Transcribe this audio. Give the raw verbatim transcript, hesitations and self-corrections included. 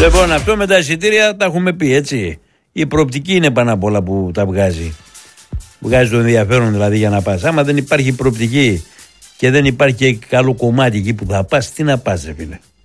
Λοιπόν, αυτό με τα εισιτήρια τα έχουμε πει, έτσι. Η προοπτική είναι πάνω απ' όλα που τα βγάζει. Βγάζει το ενδιαφέρον δηλαδή για να πας. Άμα δεν υπάρχει προοπτική και δεν υπάρχει και καλό κομμάτι εκεί που θα πας, τι να πας, ρε φίλε.